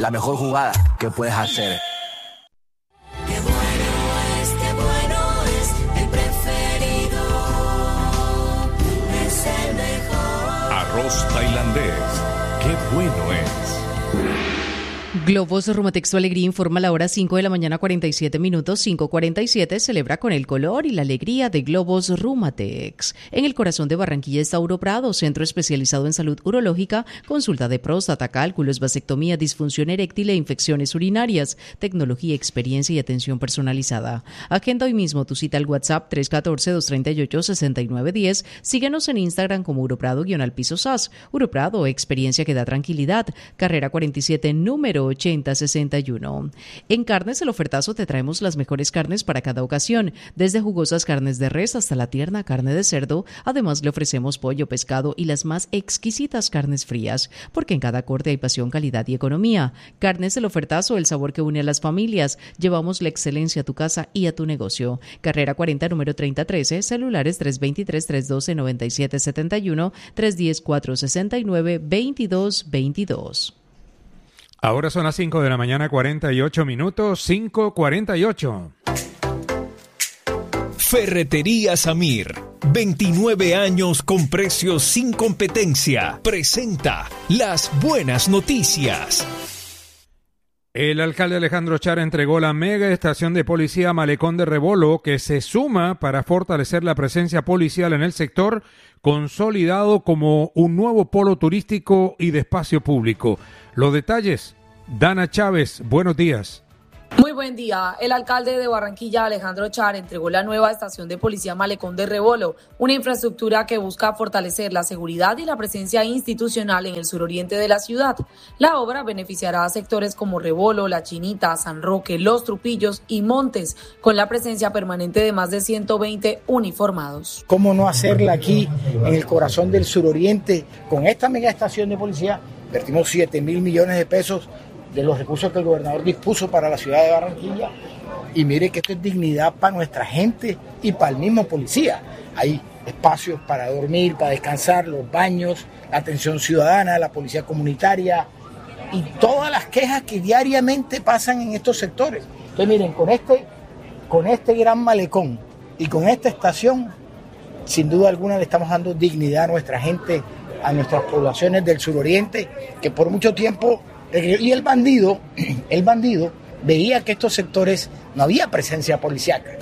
la mejor jugada que puedes hacer. Qué bueno es, el preferido, es el mejor. Arroz tailandés, qué bueno es. Globos Rumatex Tu Alegría informa a la hora 5 de la mañana 47 minutos, 5:47, celebra con el color y la alegría de Globos Rumatex. En el corazón de Barranquilla está Uroprado, centro especializado en salud urológica, consulta de próstata, cálculos, vasectomía, disfunción eréctil e infecciones urinarias, tecnología, experiencia y atención personalizada. Agenda hoy mismo tu cita al WhatsApp 314-238-6910. Síguenos en Instagram como Uroprado_SAS. Uroprado, experiencia que da tranquilidad. Carrera 47, número 8061. En Carnes El Ofertazo te traemos las mejores carnes para cada ocasión, desde jugosas carnes de res hasta la tierna carne de cerdo. Además le ofrecemos pollo, pescado y las más exquisitas carnes frías, porque en cada corte hay pasión, calidad y economía. Carnes El Ofertazo, el sabor que une a las familias. Llevamos la excelencia a tu casa y a tu negocio. Carrera 40, número 3013, celulares 323-312-9771, 310-469-2222. Ahora son las 5 de la mañana, 48 minutos, 5:48. Ferretería Samir, 29 años con precios sin competencia. Presenta las buenas noticias. El alcalde Alejandro Char entregó la mega estación de policía Malecón de Rebolo, que se suma para fortalecer la presencia policial en el sector, consolidado como un nuevo polo turístico y de espacio público. Los detalles, Dana Chávez, buenos días. Muy buen día. El alcalde de Barranquilla, Alejandro Char, entregó la nueva estación de policía Malecón de Rebolo, una infraestructura que busca fortalecer la seguridad y la presencia institucional en el suroriente de la ciudad. La obra beneficiará a sectores como Rebolo, La Chinita, San Roque, Los Trupillos y Montes, con la presencia permanente de más de 120 uniformados. ¿Cómo no hacerla aquí, en el corazón del suroriente? Con esta mega estación de policía, invertimos 7.000 millones de pesos de los recursos que el gobernador dispuso para la ciudad de Barranquilla, y mire que esto es dignidad para nuestra gente y para el mismo policía. Hay espacios para dormir, para descansar, los baños, la atención ciudadana, la policía comunitaria y todas las quejas que diariamente pasan en estos sectores. Entonces miren, con este gran malecón y con esta estación, sin duda alguna le estamos dando dignidad a nuestra gente, a nuestras poblaciones del suroriente, que por mucho tiempo... Y el bandido veía que estos sectores no había presencia policíaca.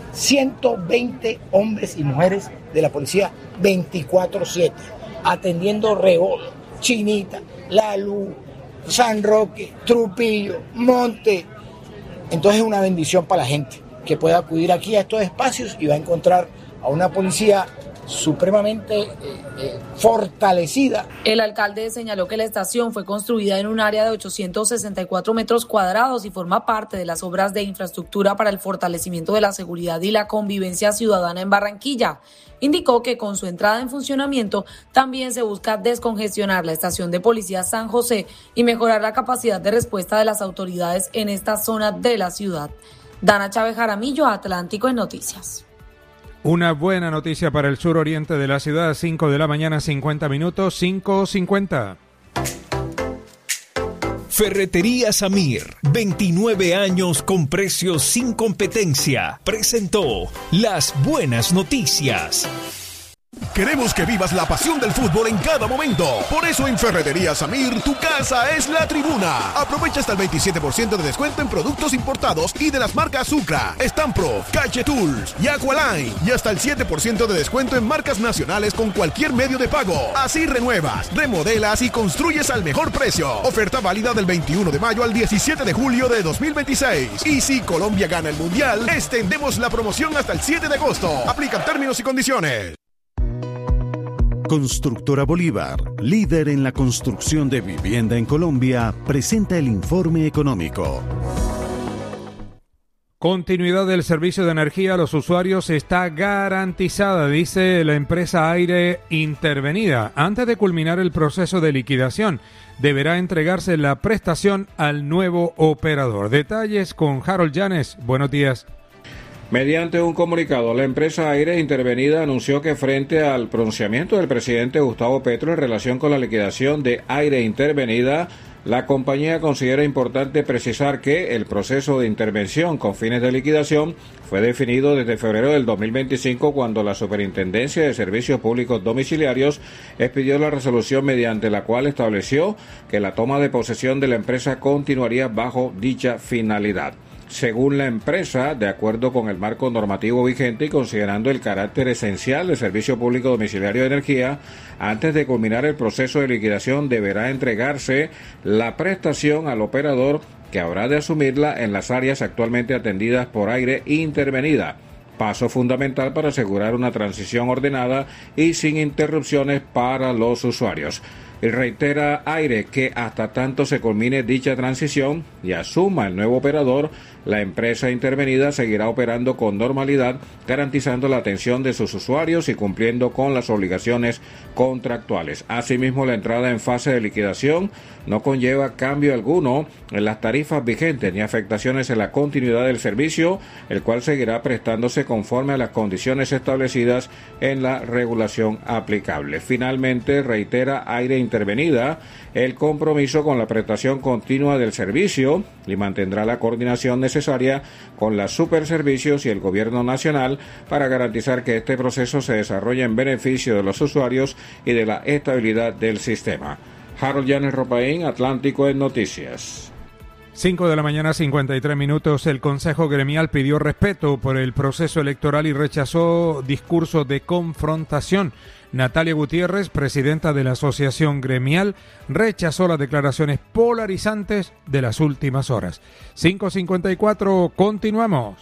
120 hombres y mujeres de la policía 24/7, atendiendo Rebolo, Chinita, La Luz, San Roque, Trupillo, Monte. Entonces es una bendición para la gente que pueda acudir aquí a estos espacios y va a encontrar a una policía supremamente fortalecida. El alcalde señaló que la estación fue construida en un área de 864 metros cuadrados y forma parte de las obras de infraestructura para el fortalecimiento de la seguridad y la convivencia ciudadana en Barranquilla. Indicó que con su entrada en funcionamiento también se busca descongestionar la estación de policía San José y mejorar la capacidad de respuesta de las autoridades en esta zona de la ciudad. Dana Chávez Jaramillo, Atlántico en Noticias. Una buena noticia para el suroriente de la ciudad, 5 de la mañana, 50 minutos, 5:50. Ferretería Samir, 29 años con precios sin competencia. Presentó las buenas noticias. Queremos que vivas la pasión del fútbol en cada momento. Por eso en Ferretería Samir, tu casa es la tribuna. Aprovecha hasta el 27% de descuento en productos importados y de las marcas Sucra, Stampro, Cache Tools y Aqualine. Y hasta el 7% de descuento en marcas nacionales con cualquier medio de pago. Así renuevas, remodelas y construyes al mejor precio. Oferta válida del 21 de mayo al 17 de julio de 2026. Y si Colombia gana el Mundial, extendemos la promoción hasta el 7 de agosto. Aplican términos y condiciones. Constructora Bolívar, líder en la construcción de vivienda en Colombia, presenta el informe económico. Continuidad del servicio de energía a los usuarios está garantizada, dice la empresa Aire Intervenida. Antes de culminar el proceso de liquidación, deberá entregarse la prestación al nuevo operador. Detalles con Harold Llanes. Buenos días. Mediante un comunicado, la empresa Aire Intervenida anunció que frente al pronunciamiento del presidente Gustavo Petro en relación con la liquidación de Aire Intervenida, La compañía considera importante precisar que el proceso de intervención con fines de liquidación fue definido desde febrero del 2025, cuando la Superintendencia de Servicios Públicos Domiciliarios expidió la resolución mediante la cual estableció que la toma de posesión de la empresa continuaría bajo dicha finalidad. Según la empresa, de acuerdo con el marco normativo vigente y considerando el carácter esencial del servicio público domiciliario de energía, antes de culminar el proceso de liquidación deberá entregarse la prestación al operador, que habrá de asumirla en las áreas actualmente atendidas por Aire Intervenida, paso fundamental para asegurar una transición ordenada y sin interrupciones para los usuarios. Y reitera Aire que hasta tanto se culmine dicha transición y asuma el nuevo operador, la empresa intervenida seguirá operando con normalidad, garantizando la atención de sus usuarios y cumpliendo con las obligaciones contractuales. Asimismo, la entrada en fase de liquidación no conlleva cambio alguno en las tarifas vigentes ni afectaciones en la continuidad del servicio, el cual seguirá prestándose conforme a las condiciones establecidas en la regulación aplicable. Finalmente, reitera Aire Intervenida el compromiso con la prestación continua del servicio y mantendrá la coordinación necesaria con las Superservicios y el Gobierno Nacional para garantizar que este proceso se desarrolle en beneficio de los usuarios y de la estabilidad del sistema. Harold Llanes Ropaín, Atlántico en Noticias. 5 de la mañana, 53 minutos. El Consejo Gremial pidió respeto por el proceso electoral y rechazó discursos de confrontación. Natalia Gutiérrez, presidenta de la Asociación Gremial, rechazó las declaraciones polarizantes de las últimas horas. 5:54, continuamos.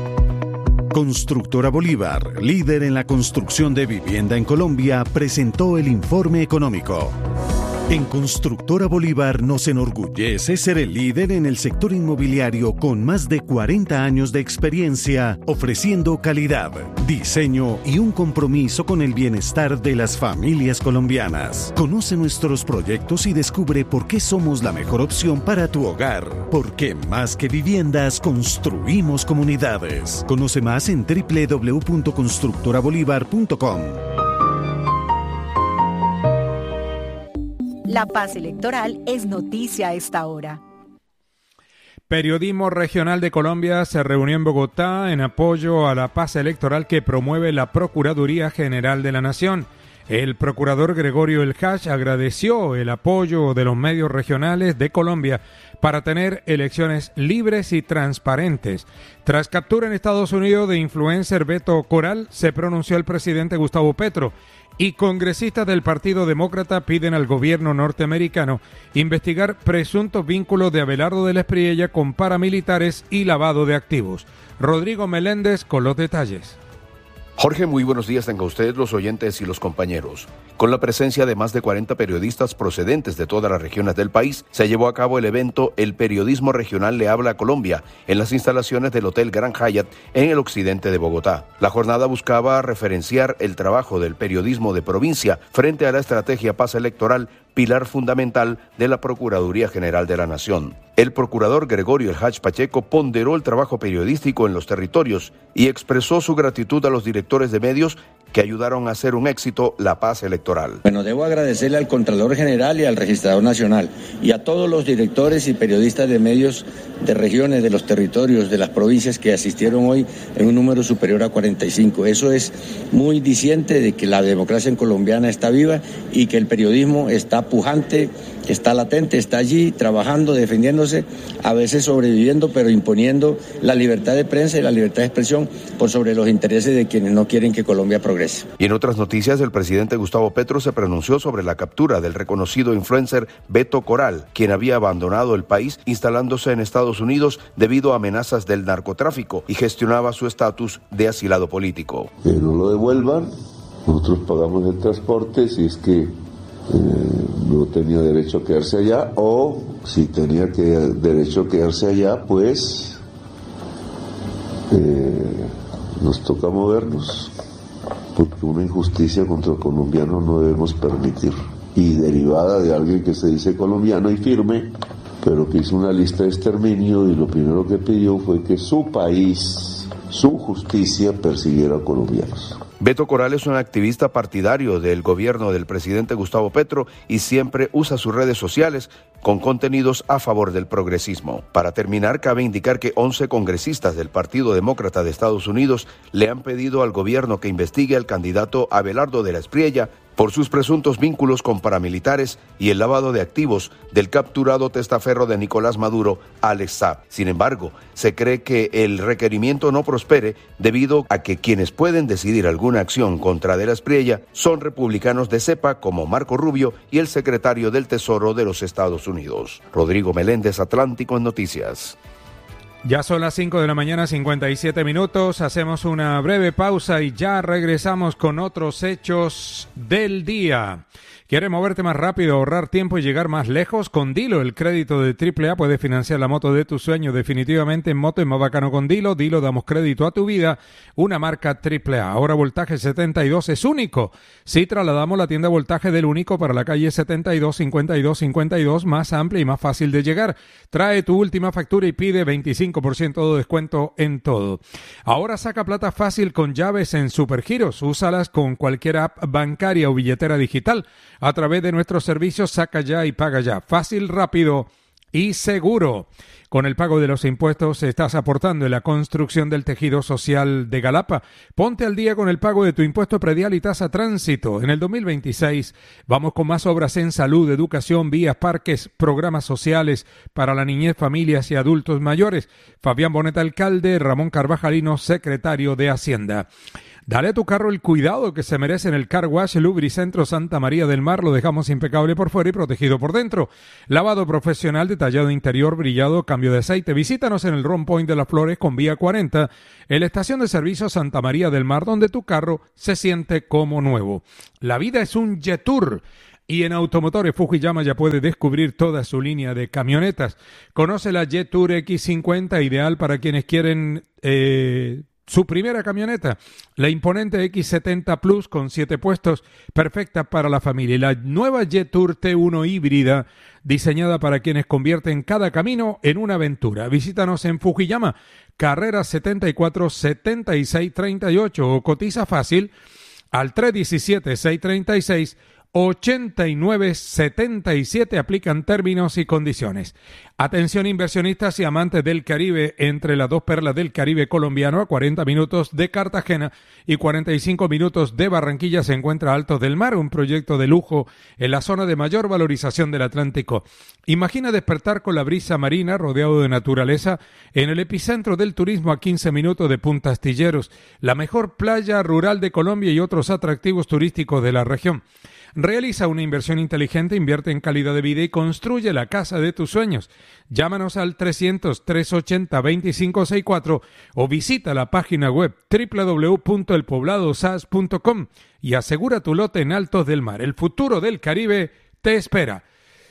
Constructora Bolívar, líder en la construcción de vivienda en Colombia, presentó el informe económico. En Constructora Bolívar nos enorgullece ser el líder en el sector inmobiliario con más de 40 años de experiencia, ofreciendo calidad, diseño y un compromiso con el bienestar de las familias colombianas. Conoce nuestros proyectos y descubre por qué somos la mejor opción para tu hogar. Porque más que viviendas, construimos comunidades. Conoce más en www.constructorabolívar.com. La paz electoral es noticia a esta hora. Periodismo Regional de Colombia se reunió en Bogotá en apoyo a la paz electoral que promueve la Procuraduría General de la Nación. El procurador Gregorio El Hach agradeció el apoyo de los medios regionales de Colombia para tener elecciones libres y transparentes. Tras captura en Estados Unidos de influencer Beto Coral, se pronunció el presidente Gustavo Petro, y congresistas del Partido Demócrata piden al gobierno norteamericano investigar presuntos vínculos de Abelardo de la Espriella con paramilitares y lavado de activos. Rodrigo Meléndez con los detalles. Jorge, muy buenos días tengan ustedes, los oyentes y los compañeros. Con la presencia de más de 40 periodistas procedentes de todas las regiones del país, se llevó a cabo el evento El Periodismo Regional le habla a Colombia, en las instalaciones del Hotel Grand Hyatt en el occidente de Bogotá. La jornada buscaba referenciar el trabajo del periodismo de provincia frente a la estrategia paz electoral, pilar fundamental de la Procuraduría General de la Nación. El procurador Gregorio El Hach Pacheco ponderó el trabajo periodístico en los territorios y expresó su gratitud a los directores de medios que ayudaron a hacer un éxito la paz electoral. Bueno, debo agradecerle al Contralor General y al Registrador Nacional y a todos los directores y periodistas de medios de regiones, de los territorios, de las provincias que asistieron hoy en un número superior a 45. Eso es muy diciente de que la democracia en colombiana está viva y que el periodismo está pujante, está latente, está allí trabajando, defendiéndose, a veces sobreviviendo, pero imponiendo la libertad de prensa y la libertad de expresión por sobre los intereses de quienes no quieren que Colombia progrese. Y en otras noticias, el presidente Gustavo Petro se pronunció sobre la captura del reconocido influencer Beto Coral, quien había abandonado el país instalándose en Estados Unidos debido a amenazas del narcotráfico y gestionaba su estatus de asilado político. Que no lo devuelvan, nosotros pagamos el transporte si es que no tenía derecho a quedarse allá, o si tenía derecho a quedarse allá, pues nos toca movernos, porque una injusticia contra el colombiano no debemos permitir, y derivada de alguien que se dice colombiano y firme, pero que hizo una lista de exterminio y lo primero que pidió fue que su país, su justicia, persiguiera a colombianos. Beto Coral es un activista partidario del gobierno del presidente Gustavo Petro y siempre usa sus redes sociales con contenidos a favor del progresismo. Para terminar, cabe indicar que 11 congresistas del Partido Demócrata de Estados Unidos le han pedido al gobierno que investigue al candidato Abelardo de la Espriella por sus presuntos vínculos con paramilitares y el lavado de activos del capturado testaferro de Nicolás Maduro, Alex Saab. Sin embargo, se cree que el requerimiento no prospere debido a que quienes pueden decidir alguna acción contra de la Espriella son republicanos de cepa como Marco Rubio y el secretario del Tesoro de los Estados Unidos. Rodrigo Meléndez, Atlántico en Noticias. Ya son las 5 de la mañana, 57 minutos. Hacemos una breve pausa y ya regresamos con otros hechos del día. ¿Quieres moverte más rápido, ahorrar tiempo y llegar más lejos? Con Dilo, el crédito de AAA, puedes financiar la moto de tu sueño. Definitivamente en moto es más bacano con Dilo. Dilo, damos crédito a tu vida. Una marca AAA. Ahora Voltaje 72 es único. Sí, trasladamos la tienda Voltaje del único para la calle 72, 52, más amplia y más fácil de llegar. Trae tu última factura y pide 25% de descuento en todo. Ahora saca plata fácil con llaves en Supergiros. Úsalas con cualquier app bancaria o billetera digital. A través de nuestros servicios, saca ya y paga ya. Fácil, rápido y seguro. Con el pago de los impuestos estás aportando en la construcción del tejido social de Galapa. Ponte al día con el pago de tu impuesto predial y tasa tránsito. En el 2026 vamos con más obras en salud, educación, vías, parques, programas sociales para la niñez, familias y adultos mayores. Fabián Boneta, alcalde, Ramón Carvajalino, secretario de Hacienda. Dale a tu carro el cuidado que se merece en el Car Wash Lubricentro Santa María del Mar. Lo dejamos impecable por fuera y protegido por dentro. Lavado profesional, detallado interior, brillado, cambio de aceite. Visítanos en el Ron Point de las Flores con vía 40, en la estación de servicio Santa María del Mar, donde tu carro se siente como nuevo. La vida es un Jetour. Y en Automotores Fujiyama ya puede descubrir toda su línea de camionetas. Conoce la Jetour X50, ideal para quienes quieren su primera camioneta, la imponente X70 Plus con 7 puestos, perfecta para la familia. Y la nueva Jetour T1 híbrida, diseñada para quienes convierten cada camino en una aventura. Visítanos en Fujiyama, carrera 74 76 38 o cotiza fácil al 317-636 8977. Aplican términos y condiciones. Atención inversionistas y amantes del Caribe, entre las dos perlas del Caribe colombiano, a 40 minutos de Cartagena y 45 minutos de Barranquilla, se encuentra Altos del Mar, un proyecto de lujo en la zona de mayor valorización del Atlántico. Imagina despertar con la brisa marina, rodeado de naturaleza, en el epicentro del turismo, a 15 minutos de Punta Astilleros, la mejor playa rural de Colombia y otros atractivos turísticos de la región. Realiza una inversión inteligente, invierte en calidad de vida y construye la casa de tus sueños. Llámanos al 300-380-2564 o visita la página web www.elpobladosas.com y asegura tu lote en Altos del Mar. El futuro del Caribe te espera.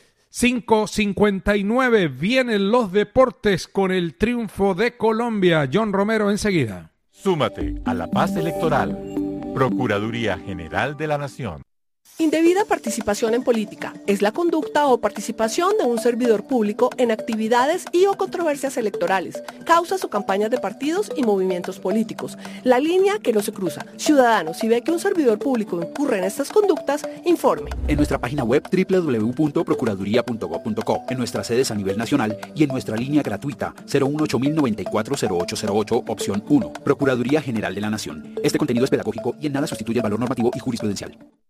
5:59, vienen los deportes con el triunfo de Colombia. John Romero enseguida. Súmate a la paz electoral. Procuraduría General de la Nación. Indebida participación en política es la conducta o participación de un servidor público en actividades y o controversias electorales, causas o campañas de partidos y movimientos políticos. La línea que no se cruza. Ciudadanos, si ve que un servidor público incurre en estas conductas, informe. En nuestra página web www.procuraduría.gov.co, en nuestras sedes a nivel nacional y en nuestra línea gratuita 018-094-0808, opción 1. Procuraduría General de la Nación. Este contenido es pedagógico y en nada sustituye el valor normativo y jurisprudencial.